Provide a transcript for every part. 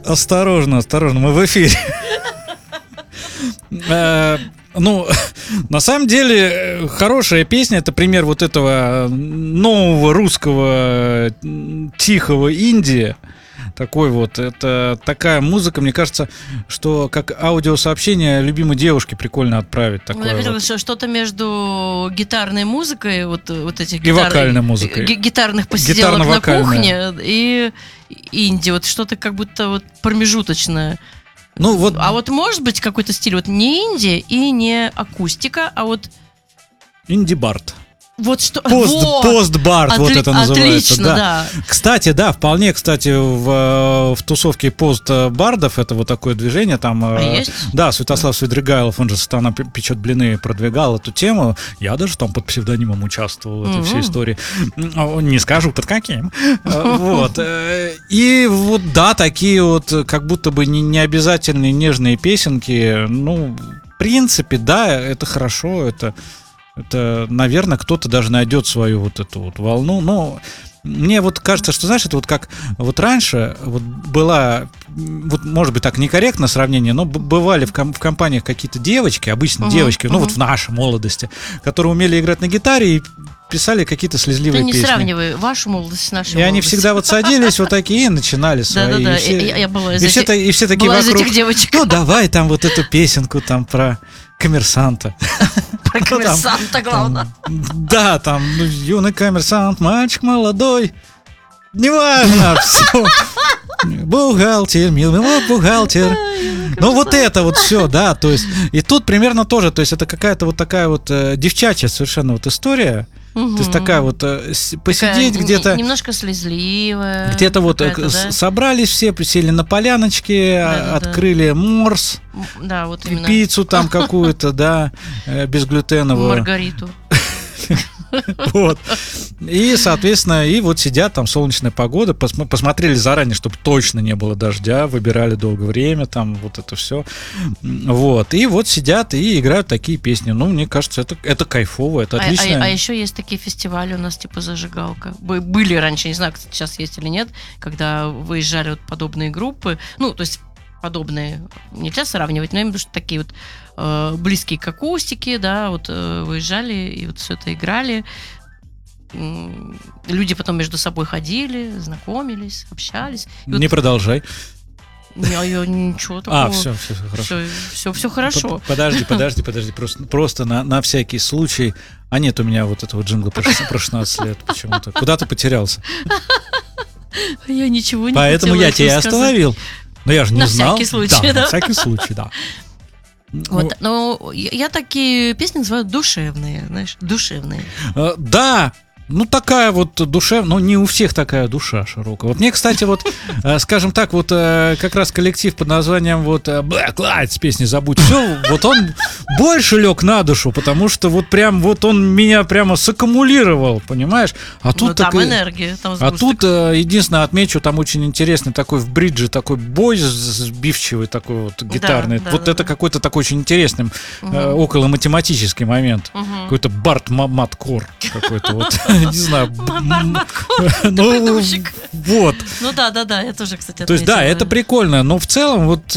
Осторожно, мы в эфире. Ну, на самом деле, хорошая песня. Это пример вот этого нового русского тихого инди. Такой вот, это такая музыка, мне кажется, что как аудиосообщение любимой девушке прикольно отправить. Такое я видела, вот. что что-то между гитарной музыкой, вот этих и вокальной музыкой. Гитарных посиделок на кухне и инди, вот что-то как будто вот промежуточное. Ну, вот... А вот может быть какой-то стиль, вот не инди и не акустика, а вот... Инди-бард. Вот что... Постбард, вот это называется. Отлично, да. Кстати, вполне, в тусовке постбардов это вот такое движение. Там, есть? Да, Святослав Свидригайлов, он же «Сатана печет блины», продвигал эту тему. Я даже там под псевдонимом участвовал в этой всей истории. Не скажу, под каким. Вот. И вот, да, такие вот как будто бы не обязательные нежные песенки. Ну, в принципе, да, это хорошо, это, наверное, кто-то даже найдет свою вот эту вот волну. Но мне вот кажется, что, знаешь, это вот как вот раньше вот была, вот, может быть, так некорректно сравнение, но бывали в компаниях какие-то девочки, обычно девочки, ну вот в нашей молодости, которые умели играть на гитаре и писали какие-то слезливые песни. Ты не сравнивай вашу молодость с нашей молодостью. И они всегда вот садились вот такие и начинали свои. Да-да-да, я была из этих девочек. Ну, давай там вот эту песенку там про коммерсанта. Про коммерсанта, главное. Да, там юный коммерсант, мальчик молодой. Неважно, все. Бухгалтер, милый бухгалтер. Ну, вот это вот все, да. То есть, и тут примерно тоже. То есть, это какая-то вот такая вот девчачья совершенно вот история. То есть такая вот посидеть такая где-то... Немножко слезливая. Где-то вот собрались все, присели на поляночке, открыли морс, да, вот именно. Пиццу там какую-то, да, безглютеновую. Маргариту. Вот. И, соответственно, и вот сидят, там солнечная погода, посмотрели заранее, чтобы точно не было дождя, выбирали долгое время, там вот это все. Вот. И вот сидят и играют такие песни. Ну, мне кажется, это кайфово, это отлично. А еще есть такие фестивали у нас, типа «Зажигалка». Были раньше, не знаю, сейчас есть или нет, когда выезжали вот подобные группы. Ну, то есть подобные нельзя сравнивать, но именно что такие вот близкие к акустике, да, вот выезжали и вот все это играли. Люди потом между собой ходили, знакомились, общались. И не вот... продолжай. Ничего такого. Все хорошо. Все хорошо. Подожди. Просто на всякий случай. А нет у меня вот этого джингла про 16 лет почему-то. Куда ты потерялся? Я ничего не Поэтому я тебя остановил. Но я же не знал. На всякий случай, да? На всякий случай, да. Вот, но я такие песни называю душевные, знаешь, душевные. Да, ну такая вот душа, ну не у всех такая душа широкая. Вот мне, кстати, вот, скажем так, вот как раз коллектив под названием вот Black Light с песней «Забудь все», вот он больше лег на душу, потому что вот прям вот он меня прямо саккумулировал, понимаешь? А тут там энергия, там сгусток. А тут единственное отмечу, там очень интересный такой в бридже такой бой сбивчивый такой вот гитарный. Да, вот это какой-то такой очень интересный около математический момент, какой-то бард-маткор какой-то вот. Не знаю. Ну, вот. Ну да, я тоже, кстати, отметила. То есть, да, это прикольно, но в целом, вот,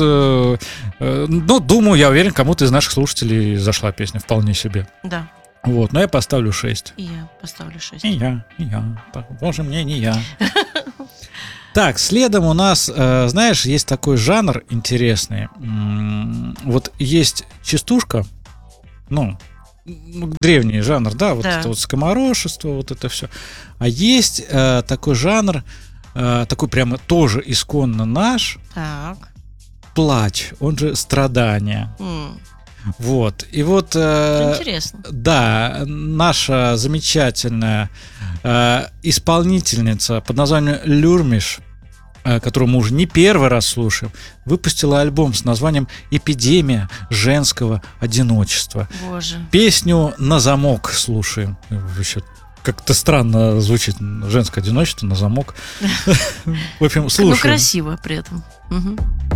ну, думаю, я уверен, кому-то из наших слушателей зашла песня вполне себе. Да. Вот, но я поставлю 6. И я поставлю 6. И я. Боже, мне не я. Так, следом у нас, знаешь, есть такой жанр интересный. Вот есть частушка, ну, древний жанр, да, вот это вот скоморошество, вот это все. А есть такой жанр, такой прямо тоже исконно наш. Так. Плач, он же страдание. Вот. И вот интересно. Да, наша замечательная исполнительница под названием Люрмиш, которую мы уже не первый раз слушаем, выпустила альбом с названием «Эпидемия женского одиночества». Боже. Песню «На замок» слушаем. Еще как-то странно звучит женское одиночество на замок. В общем, слушаем. Ну, красиво при этом.